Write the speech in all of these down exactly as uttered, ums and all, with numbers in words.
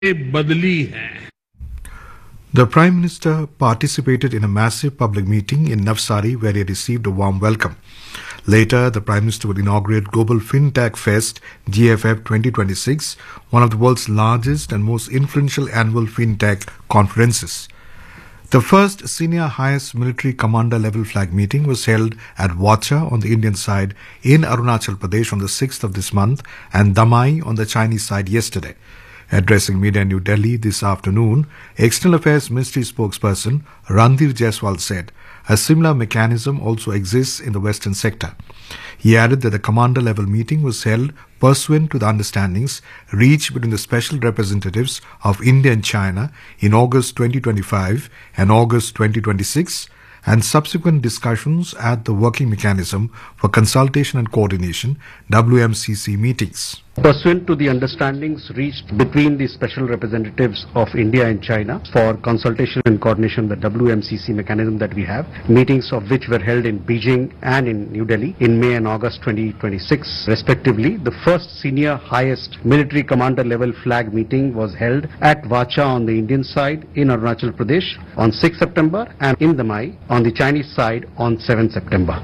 बदली है. The Prime Minister participated in a massive public meeting in Navsari where he received a warm welcome. Later, the Prime Minister will inaugurate Global FinTech Fest G F F twenty twenty-six, one of the world's largest and most influential annual FinTech conferences. The first senior highest military commander level flag meeting was held at Wacha on the Indian side in Arunachal Pradesh on the sixth of this month and Damai on the Chinese side yesterday. Addressing media in New Delhi this afternoon, External Affairs Ministry spokesperson Randhir Jaiswal said a similar mechanism also exists in the Western sector. He added that the commander-level meeting was held pursuant to the understandings reached between the special representatives of India and China in August twenty twenty-five and August twenty twenty-six, and subsequent discussions at the Working Mechanism for Consultation and Coordination W M C C meetings. Pursuant to the understandings reached between the special representatives of India and China for consultation and coordination, the W M C C mechanism that we have, meetings of which were held in Beijing and in New Delhi in May and August twenty twenty-six respectively. The first senior highest military commander level flag meeting was held at Vacha on the Indian side in Arunachal Pradesh on sixth September and in Damai on the Chinese side on seventh September.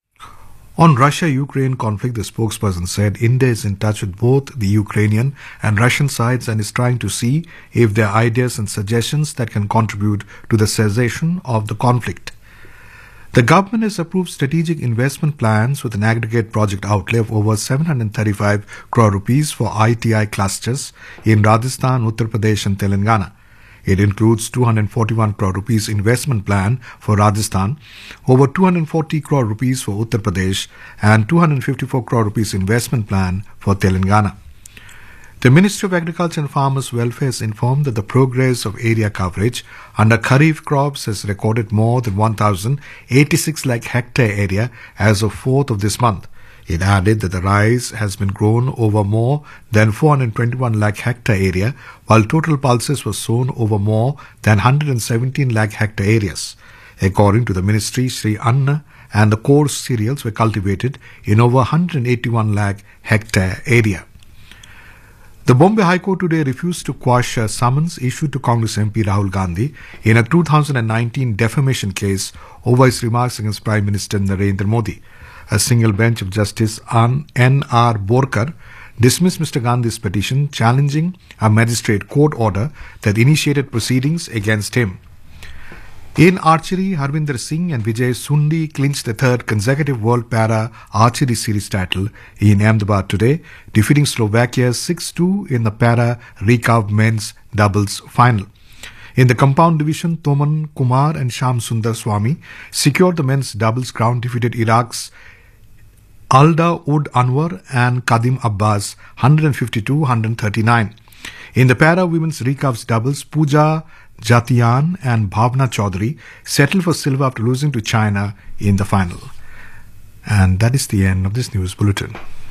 On Russia-Ukraine conflict, the spokesperson said India is in touch with both the Ukrainian and Russian sides and is trying to see if there are ideas and suggestions that can contribute to the cessation of the conflict. The government has approved strategic investment plans with an aggregate project outlay of over seven hundred thirty-five crore rupees for I T I clusters in Rajasthan, Uttar Pradesh and Telangana. It includes two hundred forty-one crore rupees investment plan for Rajasthan, over two hundred forty crore rupees for Uttar Pradesh and two hundred fifty-four crore rupees investment plan for Telangana. The Ministry of Agriculture and Farmers Welfare has informed that the progress of area coverage under Kharif crops has recorded more than one thousand eighty-six lakh hectare area as of fourth of this month. It added that the rice has been grown over more than four hundred twenty-one lakh hectare area, while total pulses were sown over more than one hundred seventeen lakh hectare areas. According to the ministry, Sri Anna and the coarse cereals were cultivated in over one hundred eighty-one lakh hectare area. The Bombay High Court today refused to quash a summons issued to Congress M P Rahul Gandhi in a two thousand nineteen defamation case over his remarks against Prime Minister Narendra Modi. A single bench of Justice N R Borkar dismissed Mister Gandhi's petition challenging a magistrate court order that initiated proceedings against him. In archery, Harvinder Singh and Vijay Sundi clinched the third consecutive World Para Archery Series title in Ahmedabad today, defeating Slovakia six two in the Para Recurve men's doubles final. In the compound division, Toman Kumar and Sham Sundar Swami secured the men's doubles crown, defeated Iraq's Alda Ud Anwar and Kadim Abbas one fifty-two to one thirty-nine. In the para women's recurves doubles, Pooja Jatian and Bhavna Chaudhary settled for silver after losing to China in the final. And that is the end of this news bulletin.